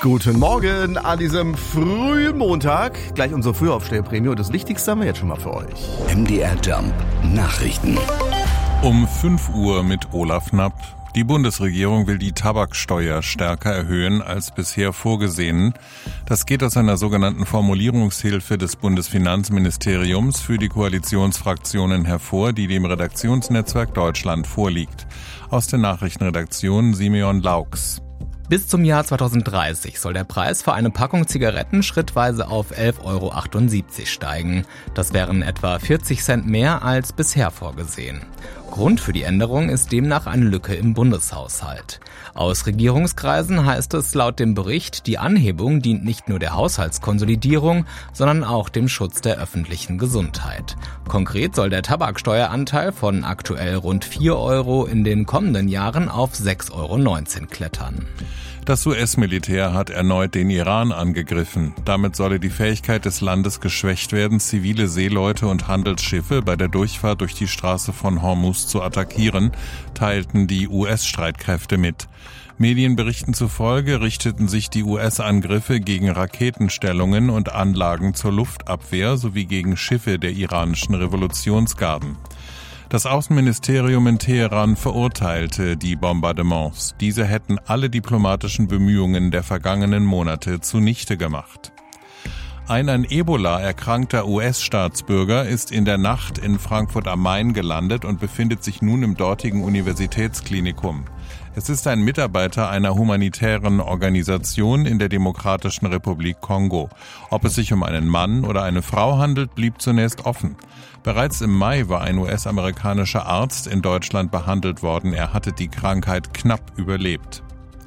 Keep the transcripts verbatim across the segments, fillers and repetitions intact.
Guten Morgen an diesem frühen Montag. Gleich unsere Frühaufsteherprämie und das Wichtigste haben wir jetzt schon mal für euch. M D R Jump Nachrichten. Um fünf Uhr mit Olaf Knapp. Die Bundesregierung will die Tabaksteuer stärker erhöhen als bisher vorgesehen. Das geht aus einer sogenannten Formulierungshilfe des Bundesfinanzministeriums für die Koalitionsfraktionen hervor, die dem Redaktionsnetzwerk Deutschland vorliegt. Aus der Nachrichtenredaktion Simeon Laux. Bis zum Jahr zweitausenddreißig soll der Preis für eine Packung Zigaretten schrittweise auf elf Euro achtundsiebzig steigen. Das wären etwa vierzig Cent mehr als bisher vorgesehen. Grund für die Änderung ist demnach eine Lücke im Bundeshaushalt. Aus Regierungskreisen heißt es laut dem Bericht, die Anhebung dient nicht nur der Haushaltskonsolidierung, sondern auch dem Schutz der öffentlichen Gesundheit. Konkret soll der Tabaksteueranteil von aktuell rund vier Euro in den kommenden Jahren auf sechs Euro neunzehn klettern. Das U S-Militär hat erneut den Iran angegriffen. Damit solle die Fähigkeit des Landes geschwächt werden, zivile Seeleute und Handelsschiffe bei der Durchfahrt durch die Straße von Hormuz zu attackieren, teilten die U S-Streitkräfte mit. Medienberichten zufolge richteten sich die U S-Angriffe gegen Raketenstellungen und Anlagen zur Luftabwehr sowie gegen Schiffe der iranischen Revolutionsgarden. Das Außenministerium in Teheran verurteilte die Bombardements. Diese hätten alle diplomatischen Bemühungen der vergangenen Monate zunichte gemacht. Ein an Ebola erkrankter U S-Staatsbürger ist in der Nacht in Frankfurt am Main gelandet und befindet sich nun im dortigen Universitätsklinikum. Es ist ein Mitarbeiter einer humanitären Organisation in der Demokratischen Republik Kongo. Ob es sich um einen Mann oder eine Frau handelt, blieb zunächst offen. Bereits im Mai war ein U S-amerikanischer Arzt in Deutschland behandelt worden. Er hatte die Krankheit knapp überlebt.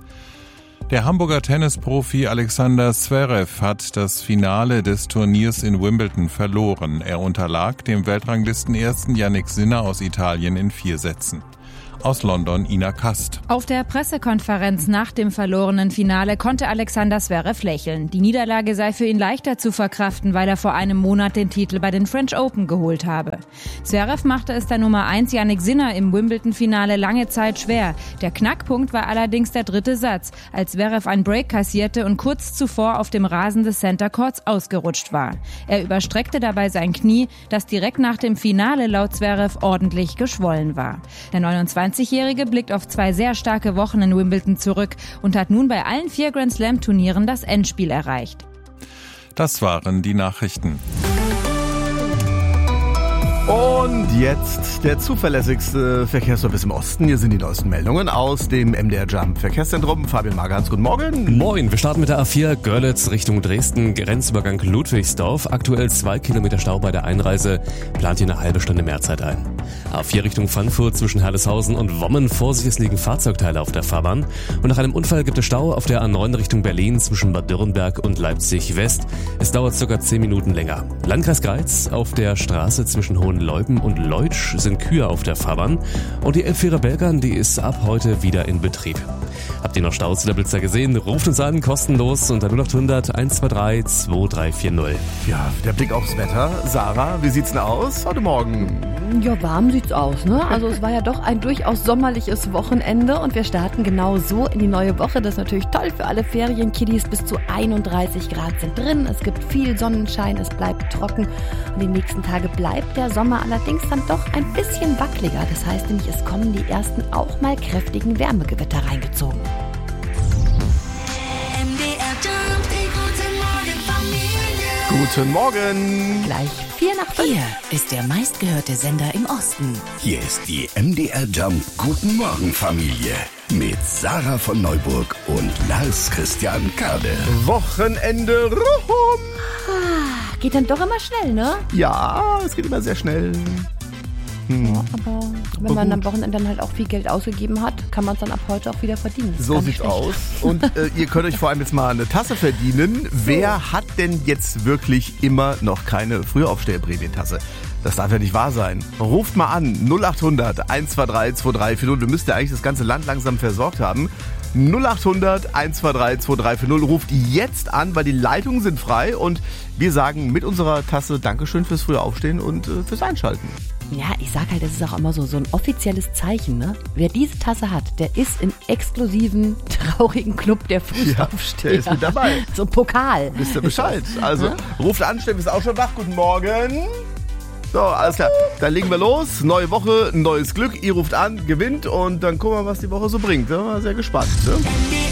Der Hamburger Tennisprofi Alexander Zverev hat das Finale des Turniers in Wimbledon verloren. Er unterlag dem Weltranglistenersten Jannik Sinner aus Italien in vier Sätzen. Aus London Ina Kast. Auf der Pressekonferenz nach dem verlorenen Finale konnte Alexander Zverev lächeln. Die Niederlage sei für ihn leichter zu verkraften, weil er vor einem Monat den Titel bei den French Open geholt habe. Zverev machte es der Nummer eins Jannik Sinner im Wimbledon-Finale lange Zeit schwer. Der Knackpunkt war allerdings der dritte Satz, als Zverev einen Break kassierte und kurz zuvor auf dem Rasen des Center Courts ausgerutscht war. Er überstreckte dabei sein Knie, das direkt nach dem Finale laut Zverev ordentlich geschwollen war. Der neunundzwanzigjährige blickt auf zwei sehr starke Wochen in Wimbledon zurück und hat nun bei allen vier Grand-Slam-Turnieren das Endspiel erreicht. Das waren die Nachrichten. Und jetzt der zuverlässigste Verkehrsservice im Osten. Hier sind die neuesten Meldungen aus dem M D R Jump Verkehrszentrum. Fabian Margans, guten Morgen. Moin, wir starten mit der A vier Görlitz Richtung Dresden, Grenzübergang Ludwigsdorf. Aktuell zwei Kilometer Stau bei der Einreise, plant hier eine halbe Stunde Mehrzeit ein. A vier Richtung Frankfurt zwischen Herleshausen und Wommen. Vorsicht, es liegen Fahrzeugteile auf der Fahrbahn. Und nach einem Unfall gibt es Stau auf der A neun Richtung Berlin zwischen Bad Dürrenberg und Leipzig West. Es dauert circa zehn Minuten länger. Landkreis Greiz auf der Straße zwischen Hohenleuben und Leutsch sind Kühe auf der Fahrbahn. Und die Elbfähre Belgern, die ist ab heute wieder in Betrieb. Habt ihr noch Staus oder Blitzer gesehen? Ruft uns an, kostenlos unter null acht hundert eins zwei drei zwei drei vier null. Ja, der Blick aufs Wetter. Sarah, wie sieht's denn aus heute Morgen? Ja, warm sieht's aus, ne? Also es war ja doch ein durchaus sommerliches Wochenende und wir starten genau so in die neue Woche. Das ist natürlich toll für alle Ferienkiddies. Bis zu einunddreißig Grad sind drin. Es gibt viel Sonnenschein, es bleibt trocken und die nächsten Tage bleibt der Sommer allerdings dann doch ein bisschen wackeliger. Das heißt nämlich, es kommen die ersten auch mal kräftigen Wärmegewitter reingezogen. Guten Morgen. Gleich vier nach fünf. Hier ist der meistgehörte Sender im Osten. Hier ist die M D R Jump Guten Morgen Familie mit Sarah von Neuburg und Lars Christian Kade. Wochenende rum. Ah, geht dann doch immer schnell, ne? Ja, es geht immer sehr schnell. Hm. Ja, aber wenn man am Wochenende dann halt auch viel Geld ausgegeben hat, kann man es dann ab heute auch wieder verdienen. So sieht's aus. Und äh, ihr könnt euch vor allem jetzt mal eine Tasse verdienen. So. Wer hat denn jetzt wirklich immer noch keine Frühaufsteherprämientasse? Das darf ja nicht wahr sein. Ruft mal an, null acht hundert eins zwei drei zwei drei vier null. Wir müssten ja eigentlich das ganze Land langsam versorgt haben. null acht hundert eins zwei drei zwei drei vier null. Ruft jetzt an, weil die Leitungen sind frei. Und wir sagen mit unserer Tasse Dankeschön fürs frühe Aufstehen und äh, fürs Einschalten. Ja, ich sag halt, das ist auch immer so, so ein offizielles Zeichen, ne? Wer diese Tasse hat, der ist im exklusiven, traurigen Club der Frühaufsteher. der ist mit dabei. So ein Pokal. Wisst ihr Bescheid? Also, Ja? ruft an, Steff ist auch schon wach. Guten Morgen. So, alles klar. Dann legen wir los. Neue Woche, neues Glück. Ihr ruft an, gewinnt und dann gucken wir, was die Woche so bringt. Da sind wir sehr gespannt. Ne?